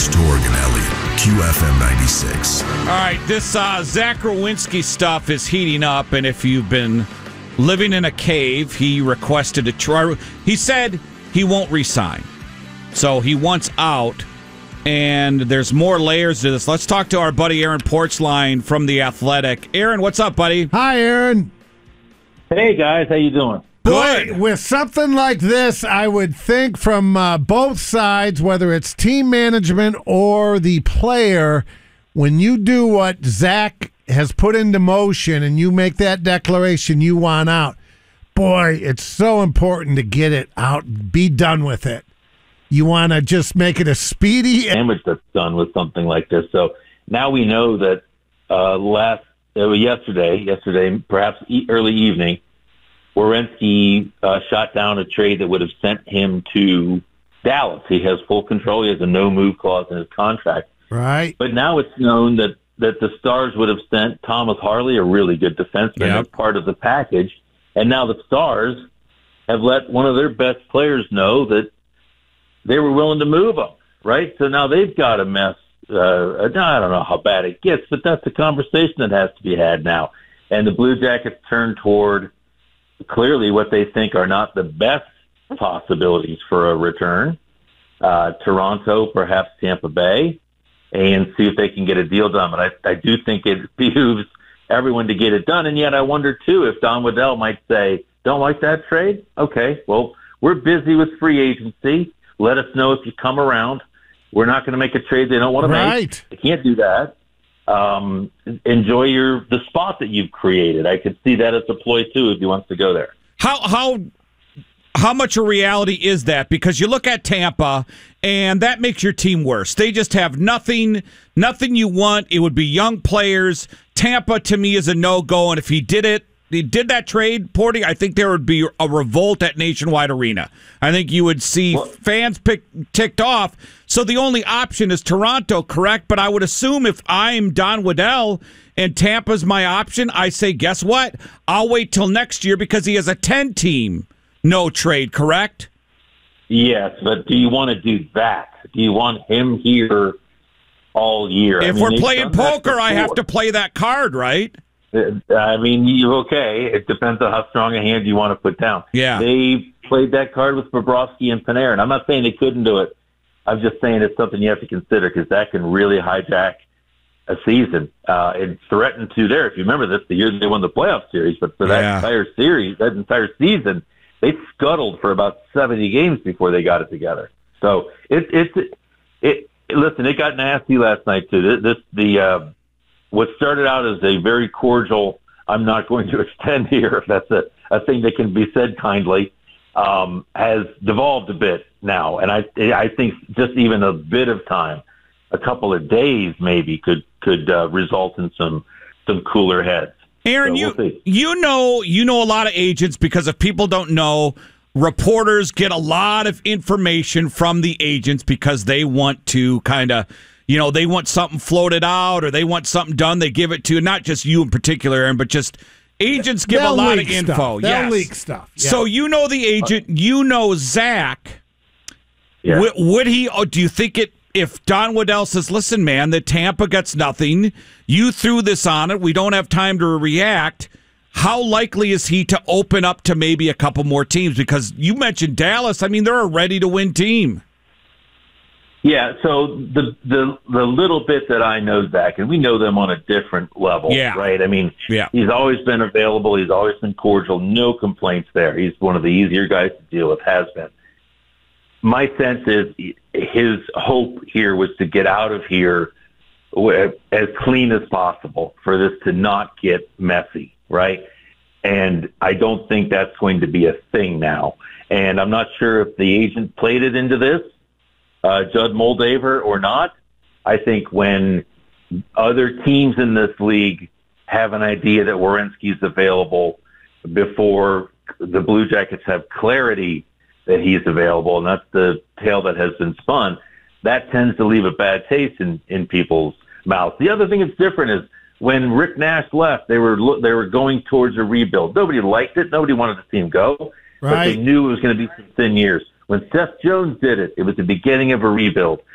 It's Torg and Elliott, QFM 96. All right, this Zach Werenski stuff is heating up, and if you've been living in a cave, he requested a try. He said he won't resign, so he wants out, and there's more layers to this. Let's talk to our buddy Aaron Portzline from The Athletic. Aaron, what's up, buddy? Hi, Aaron. Hey, guys. How you doing? Boy, with something like this, I would think from both sides, whether it's team management or the player, when you do what Zach has put into motion and you make that declaration you want out, boy, it's so important to get it out, be done with it. You want to just make it a speedy damage that's done with something like this. So now we know that yesterday, perhaps early evening, Werenski shot down a trade that would have sent him to Dallas. He has full control. He has a no-move clause in his contract. Right. But now it's known that the Stars would have sent Thomas Harley, a really good defenseman, as part of the package. And now the Stars have let one of their best players know that they were willing to move him, right? So now they've got a mess. I don't know how bad it gets, but that's a conversation that has to be had now. And the Blue Jackets turn toward clearly what they think are not the best possibilities for a return. Toronto, perhaps Tampa Bay, and see if they can get a deal done. But I do think it behooves everyone to get it done. And yet I wonder, too, if Don Waddell might say, don't like that trade? Okay, well, we're busy with free agency. Let us know if you come around. We're not going to make a trade they don't want to make. They can't do that. Enjoy the spot that you've created. I could see that as a ploy too if he wants to go there. How much a reality is that? Because you look at Tampa, and that makes your team worse. They just have nothing you want. It would be young players. Tampa to me is a no-go, and if he did that trade, Porty, I think there would be a revolt at Nationwide Arena. I think you would see fans ticked off. So the only option is Toronto, correct? But I would assume if I'm Don Waddell and Tampa's my option, I say, guess what? I'll wait till next year because he has a 10-team no trade, correct? Yes, but do you want to do that? Do you want him here all year? If we're playing poker, I have to play that card, right? I mean, okay. It depends on how strong a hand you want to put down. Yeah. They played that card with Bobrovsky and Panarin. I'm not saying they couldn't do it. I'm just saying it's something you have to consider because that can really hijack a season. It threatened to there. If you remember this, the year they won the playoff series, but for that entire series, that entire season, they scuttled for about 70 games before they got it together. So listen, it got nasty last night too. What started out as a very cordial, I'm not going to extend here, if that's a thing that can be said kindly, has devolved a bit now. And I think just even a bit of time, a couple of days maybe, could result in some cooler heads. Aaron, so you know a lot of agents because if people don't know, reporters get a lot of information from the agents because they want to kind of, they want something floated out or they want something done. They give it to not just you in particular, Aaron, but just agents give a lot of info. They'll leak stuff. Yeah. So you know the agent, Zach. Yeah. Would he? Do you think if Don Waddell says, "Listen, man, the Tampa gets nothing. You threw this on it. We don't have time to react." How likely is he to open up to maybe a couple more teams? Because you mentioned Dallas. I mean, they're a ready-to-win team. Yeah, so the little bit that I know Zach, and we know them on a different level, right? I mean, he's always been available. He's always been cordial. No complaints there. He's one of the easier guys to deal with, has been. My sense is his hope here was to get out of here as clean as possible for this to not get messy, right? And I don't think that's going to be a thing now. And I'm not sure if the agent played it into this, Judd Moldaver or not. I think when other teams in this league have an idea that Werenski's available before the Blue Jackets have clarity that he's available, and that's the tale that has been spun, that tends to leave a bad taste in people's mouths. The other thing that's different is when Rick Nash left, they were going towards a rebuild. Nobody liked it. Nobody wanted to see him go, but they knew it was going to be some thin years. When Seth Jones did it, it was the beginning of a rebuild.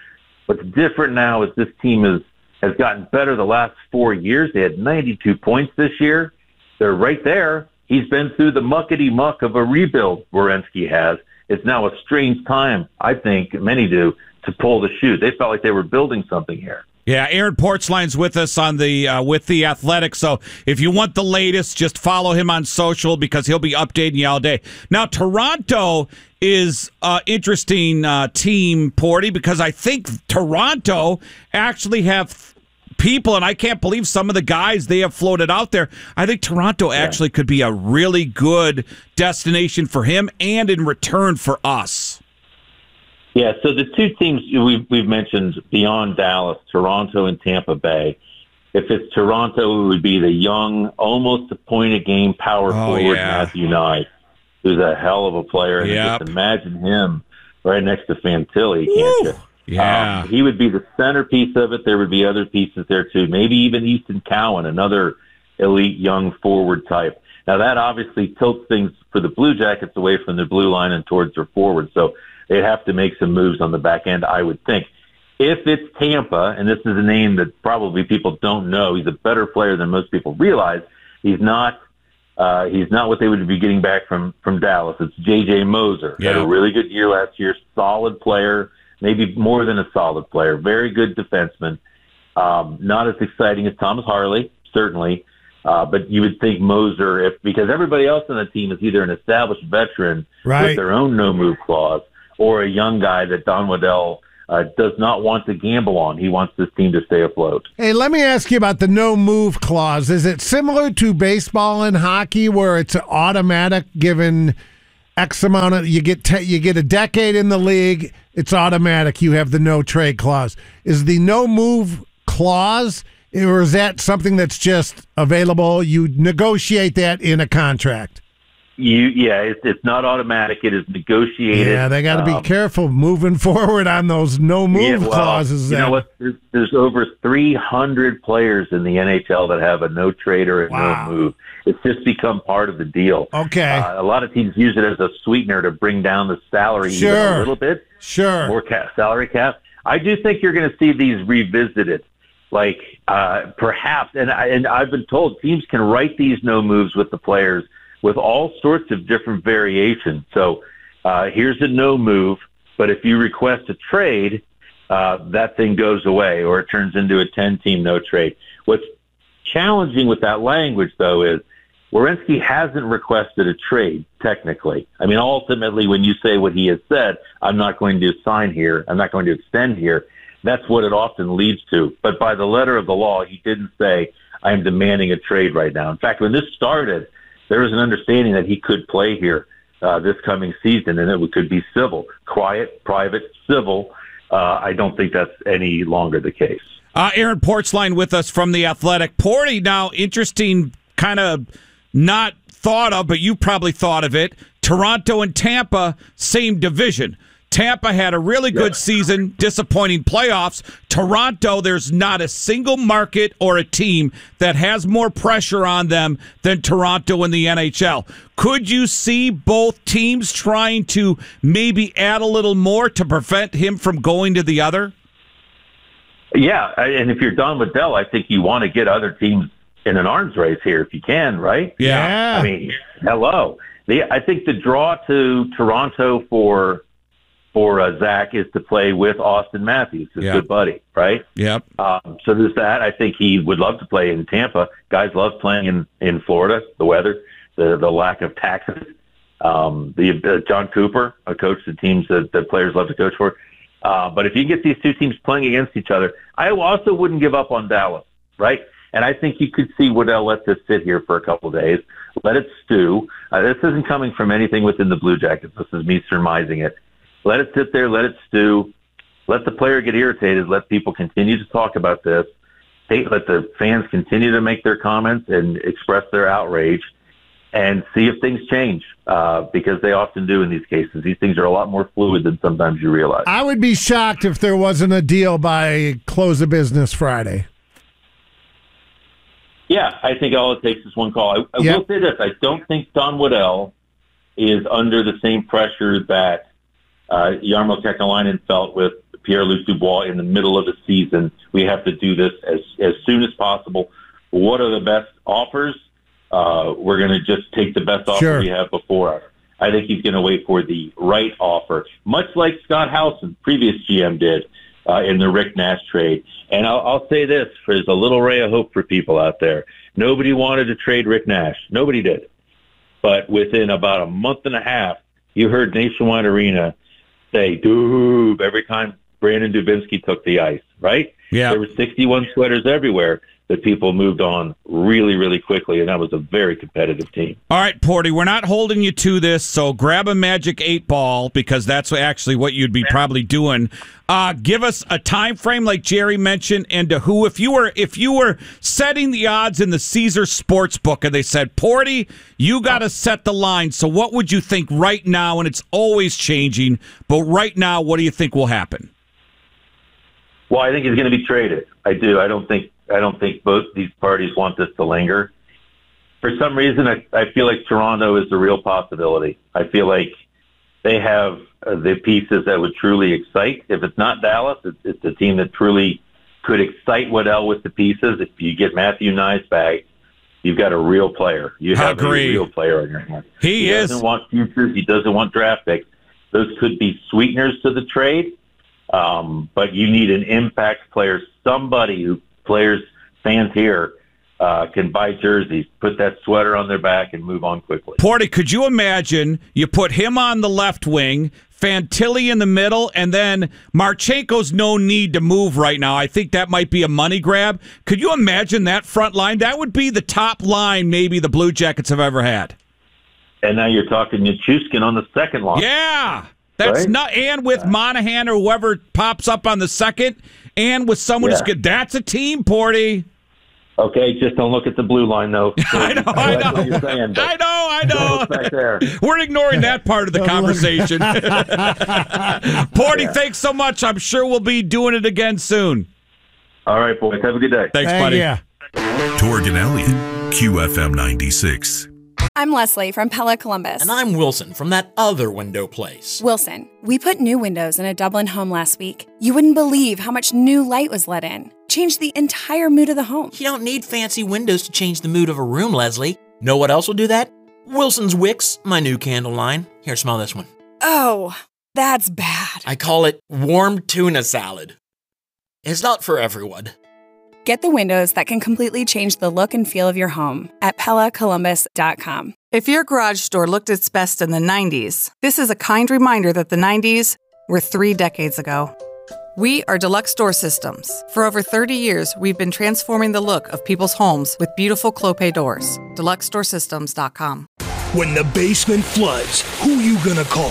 What's different now is this team has gotten better the last 4 years. They had 92 points this year. They're right there. He's been through the muckety-muck of a rebuild, Werenski has. It's now a strange time, I think, many do, to pull the chute. They felt like they were building something here. Yeah, Aaron Portzline's with us on the with The Athletic, so if you want the latest, just follow him on social because he'll be updating you all day. Now, Toronto is an interesting team, Porty, because I think Toronto actually have people, and I can't believe some of the guys they have floated out there. I think Toronto actually could be a really good destination for him and in return for us. Yeah, so the two teams we've mentioned beyond Dallas, Toronto and Tampa Bay. If it's Toronto, it would be the young, almost a point-a-game power forward, Matthew Knight, who's a hell of a player. And just imagine him right next to Fantilli, can't you? Yeah. He would be the centerpiece of it. There would be other pieces there, too. Maybe even Easton Cowan, another elite young forward type. Now, that obviously tilts things for the Blue Jackets away from the blue line and towards their forward. So they'd have to make some moves on the back end, I would think. If it's Tampa, and this is a name that probably people don't know, he's a better player than most people realize. He's not what they would be getting back from Dallas. It's J.J. Moser. Had a really good year last year, solid player, maybe more than a solid player, very good defenseman. Not as exciting as Thomas Harley, certainly, but you would think Moser, because everybody else on the team is either an established veteran with their own no-move clause, or a young guy that Don Waddell does not want to gamble on. He wants this team to stay afloat. Hey, let me ask you about the no-move clause. Is it similar to baseball and hockey where it's automatic given X amount of, you get a decade in the league, it's automatic, you have the no-trade clause. Is the no-move clause, or is that something that's just available? You negotiate that in a contract? It's not automatic. It is negotiated. Yeah, they got to be careful moving forward on those no-move clauses. You know what? There's over 300 players in the NHL that have a no-trade or a no-move. It's just become part of the deal. Okay. A lot of teams use it as a sweetener to bring down the salary even a little bit. Sure. More salary cap. I do think you're going to see these revisited. Like perhaps, and I've been told teams can write these no-moves with the players with all sorts of different variations. So here's a no move, but if you request a trade, that thing goes away or it turns into a 10-team no trade. What's challenging with that language, though, is Werenski hasn't requested a trade, technically. I mean, ultimately, when you say what he has said, I'm not going to sign here, I'm not going to extend here, that's what it often leads to. But by the letter of the law, he didn't say, I am demanding a trade right now. In fact, when this started, there was an understanding that he could play here this coming season, and it could be civil, quiet, private, civil. I don't think that's any longer the case. Aaron Portzline with us from The Athletic. Porty, now, interesting, kind of not thought of, but you probably thought of it. Toronto and Tampa, same division. Tampa had a really good season, disappointing playoffs. Toronto, there's not a single market or a team that has more pressure on them than Toronto in the NHL. Could you see both teams trying to maybe add a little more to prevent him from going to the other? Yeah, and if you're Don Waddell, I think you want to get other teams in an arms race here if you can, right? Yeah. I mean, hello. I think the draw to Toronto for Zach is to play with Austin Matthews, his good buddy, right? Yep. So there's that. I think he would love to play in Tampa. Guys love playing in Florida, the weather, the lack of taxes. John Cooper, a coach the teams that players love to coach for. But if you get these two teams playing against each other, I also wouldn't give up on Dallas, right? And I think you could see Waddell let this sit here for a couple of days, let it stew. This isn't coming from anything within the Blue Jackets. This is me surmising it. Let it sit there, let it stew. Let the player get irritated. Let people continue to talk about this. Let the fans continue to make their comments and express their outrage and see if things change, because they often do in these cases. These things are a lot more fluid than sometimes you realize. I would be shocked if there wasn't a deal by close of business Friday. Yeah, I think all it takes is one call. I will say this. I don't think Don Waddell is under the same pressure that Jarmo Kekalainen felt with Pierre-Luc Dubois in the middle of the season. We have to do this as soon as possible. What are the best offers? We're going to just take the best offer we have before us. I think he's going to wait for the right offer, much like Scott Howson, previous GM, did in the Rick Nash trade. And I'll say this, there's a little ray of hope for people out there. Nobody wanted to trade Rick Nash. Nobody did. But within about a month and a half, you heard Nationwide Arena say, "Doob," every time Brandon Dubinsky took the ice, right? Yeah. There were 61 sweaters everywhere that people moved on really, really quickly, and that was a very competitive team. All right, Porty, we're not holding you to this, so grab a Magic 8-ball because that's actually what you'd be probably doing. Give us a time frame like Jerry mentioned, and to who. If you were setting the odds in the Caesar Sportsbook and they said, Porty, you got to set the line, so what would you think right now? And it's always changing, but right now, what do you think will happen? Well, I think he's going to be traded. I do. I don't think both these parties want this to linger. For some reason, I feel like Toronto is the real possibility. I feel like they have the pieces that would truly excite. If it's not Dallas, it's a team that truly could excite Waddell with the pieces. If you get Matthew Nyes back, you've got a real player. You have a real player on your hands. He doesn't want futures. He doesn't want draft picks. Those could be sweeteners to the trade, but you need an impact player, somebody who fans here can buy jerseys, put that sweater on their back, and move on quickly. Porty, could you imagine you put him on the left wing, Fantilli in the middle, and then Marchenko's no need to move right now. I think that might be a money grab. Could you imagine that front line? That would be the top line maybe the Blue Jackets have ever had. And now you're talking Nichushkin on the second line. Yeah. That's right? Not, and with Monahan or whoever pops up on the second, and with someone who's good. That's a team, Porty. Okay, just don't look at the blue line, though. I know. What you're saying, I know. Back there. We're ignoring that part of the conversation. Porty, thanks so much. I'm sure we'll be doing it again soon. All right, boys. Have a good day. Thanks, buddy. Yeah. Torgan Elliott, QFM 96. I'm Leslie from Pella Columbus. And I'm Wilson from that other window place. Wilson, we put new windows in a Dublin home last week. You wouldn't believe how much new light was let in. Changed the entire mood of the home. You don't need fancy windows to change the mood of a room, Leslie. Know what else will do that? Wilson's Wicks, my new candle line. Here, smell this one. Oh, that's bad. I call it warm tuna salad. It's not for everyone. Get the windows that can completely change the look and feel of your home at PellaColumbus.com. If your garage door looked its best in the 90s, this is a kind reminder that the 90s were 3 decades ago. We are Deluxe Door Systems. For over 30 years, we've been transforming the look of people's homes with beautiful Clopay doors. DeluxeDoorSystems.com. When the basement floods, who you gonna call?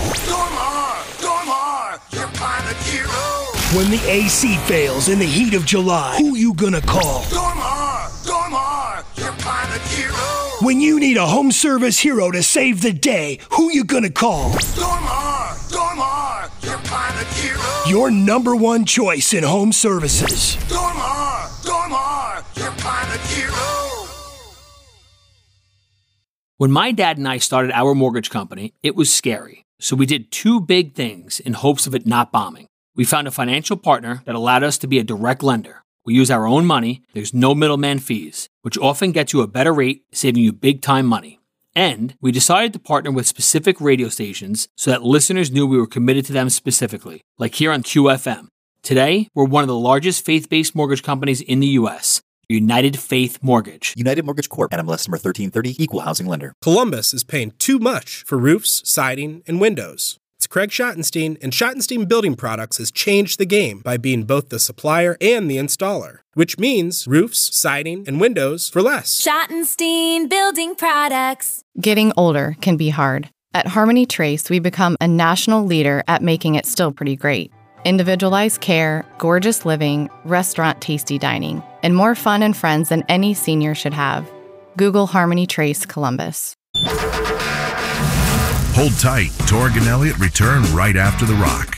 Stormar, your pilot hero. When the AC fails in the heat of July, who you gonna call? Stormar, your pilot hero. When you need a home service hero to save the day, who you gonna call? Stormar, your pilot hero. Your number one choice in home services. Stormar, your pilot hero. When my dad and I started our mortgage company, it was scary. So we did 2 big things in hopes of it not bombing. We found a financial partner that allowed us to be a direct lender. We use our own money, there's no middleman fees, which often gets you a better rate, saving you big time money. And we decided to partner with specific radio stations so that listeners knew we were committed to them specifically, like here on QFM. Today, we're one of the largest faith-based mortgage companies in the U.S., United Faith Mortgage. United Mortgage Corp. NMLS number 1330, Equal Housing Lender. Columbus is paying too much for roofs, siding, and windows. It's Craig Schottenstein, and Schottenstein Building Products has changed the game by being both the supplier and the installer, which means roofs, siding, and windows for less. Schottenstein Building Products. Getting older can be hard. At Harmony Trace, we become a national leader at making it still pretty great. Individualized care, gorgeous living, restaurant tasty dining, and more fun and friends than any senior should have. Google Harmony Trace Columbus. Hold tight. Torgan Elliott return right after the rock.